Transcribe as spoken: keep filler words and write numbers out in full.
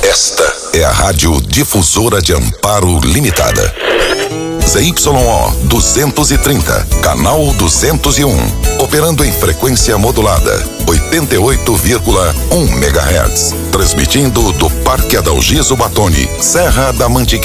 Esta é a Rádio Difusora de Amparo Limitada. Z Y O duzentos e trinta, canal duzentos e um, operando em frequência modulada, oitenta e oito vírgula um megahertz, transmitindo do Parque Adalgiso Batoni, Serra da Mantiqueira.